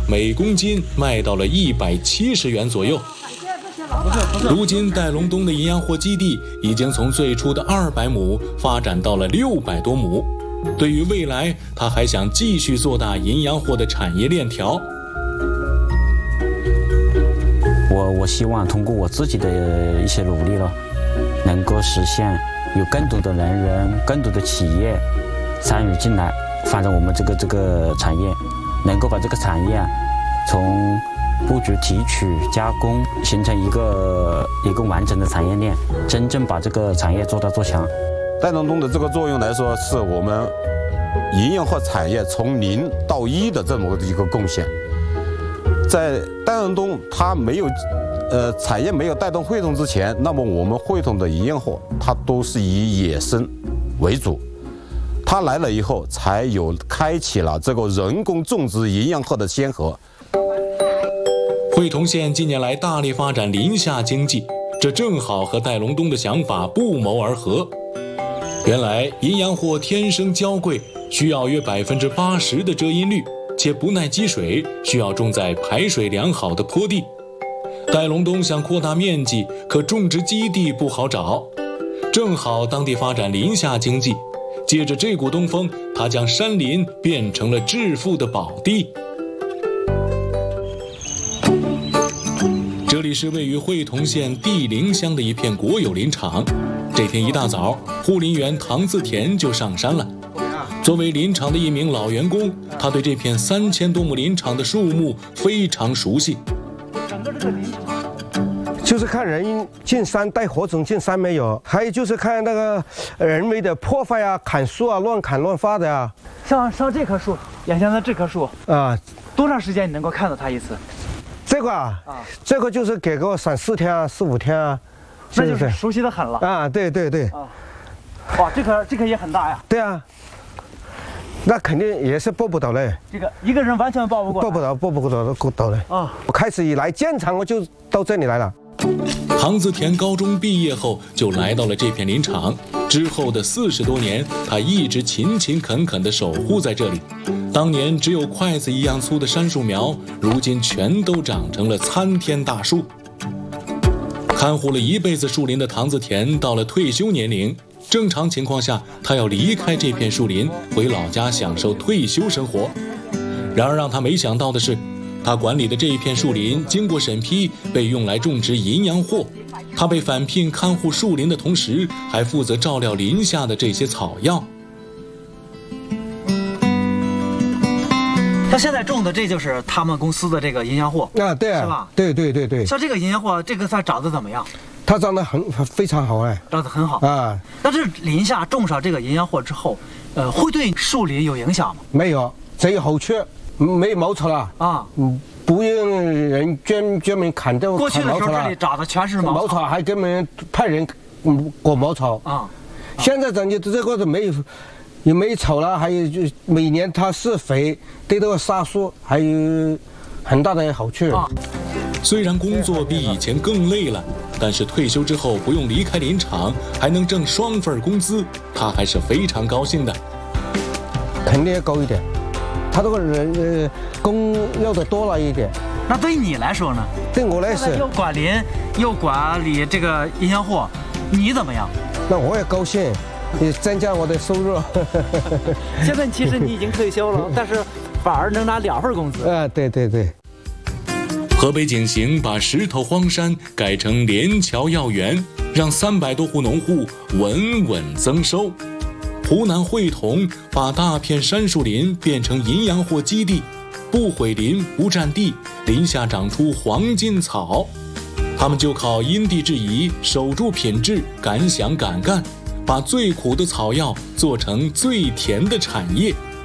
每公斤卖到了170元左右。如今戴龙东的银阳货基地已经从最初的200亩发展到了600多亩。对于未来，他还想继续做大银阳货的产业链条。 我希望通过我自己的一些努力了，能够实现有更多的人、更多的企业参与进来，发展我们这个产业，能够把这个产业从布局、提取、加工，形成一个完整的产业链，真正把这个产业做大做强。 戴龙东的这个作用来说，是我们银阳货产业从0到1的这么一个贡献。在戴龙东它没有产业没有带动汇通之前，那么我们汇通的银阳货它都是以野生为主。它来了以后，才开启了这个人工种植银阳货的先河。 汇通县近年来大力发展林下经济，这正好和戴龙东的想法不谋而合。原来银阳货天生娇贵，需要约80%的遮阴率，且不耐积水，需要种在排水良好的坡地。戴龙东想扩大面积，可种植基地不好找，正好当地发展林下经济，借着这股东风，他将山林变成了致富的宝地。这里是位于汇通县地灵乡的一片国有林场。这天一大早，护林员唐自田就上山了。作为林场的一名老员工，他对这片3000多亩林场的树木非常熟悉。 整个这个林场就是看人进山带火种进山没有，还有就是看那个人为的破坏啊、砍树啊、乱砍乱伐的呀。 像这棵树，眼前的这棵树啊， 多长时间你能够看到它一次？ 这个这个就是给个3-4天啊、4-5天啊， 那就是熟悉的很了啊！对对对啊！哇，这棵也很大呀！ 对啊，那肯定也是抱不倒嘞。 这个一个人完全抱不过来， 抱不倒嘞啊！我开始以来建厂我就到这里来了。 唐自田高中毕业后就来到了这片林场，之后的40多年，他一直勤勤恳恳地守护在这里。当年只有筷子一样粗的杉树苗，如今全都长成了参天大树。看护了一辈子树林的唐自田到了退休年龄，正常情况下他要离开这片树林，回老家享受退休生活。然而让他没想到的是，他管理的这一片树林经过审批，被用来种植银阳货。他被返聘看护树林的同时，还负责照料林下的这些草药。 他现在种的这就是他们公司的这个银阳货啊，对啊， 是吧？ 对。 像这个银阳货，这个菜长得怎么样？ 它长得非常好哎， 长得很好啊。 但是林下种上这个银阳货之后，会对树林有影响吗？ 没有，只有好处，没茅草了啊。 不用人专门砍掉。 过去的时候这里长的全是茅草， 还专门派人割茅草啊。 现在咱就这个都没有。也没草了，还有就每年它施肥，对这个沙树还有很大的好处。 虽然工作比以前更累了，但是退休之后不用离开林场，还能挣双份工资，他还是非常高兴的。 肯定要高一点，他这个人工要的多了一点。 那对于你来说呢？ 对我来说， 又管林又管理这个银阳货，你怎么样？ 那我也高兴。也增加我的收入。 现在其实你已经退休了，但是反而能拿2份工资。 对。 河北景行把石头荒山改成连桥要园，让300多户农户稳稳增收。湖南汇通把大片杉树林变成银阳货基地，不毁林不占地，林下长出黄金草。他们就靠因地制宜，守住品质，敢想敢干，把最苦的草药做成最甜的产业。